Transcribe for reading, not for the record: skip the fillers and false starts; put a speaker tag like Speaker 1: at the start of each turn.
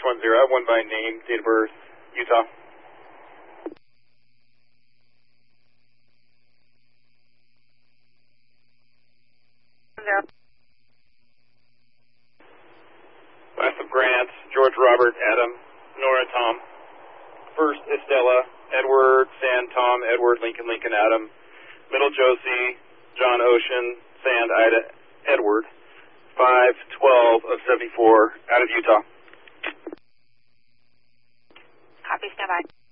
Speaker 1: 610. I have one by name, date of birth, Utah. Last of Grant, George, Robert, Adam, Nora, Tom. First, Estella, Edward, Sand, Tom, Edward, Lincoln, Lincoln, Adam. Middle, Josie, John, Ocean, Sand, Ida, Edward. 512 of 74 out of Utah.
Speaker 2: Copy, stand by.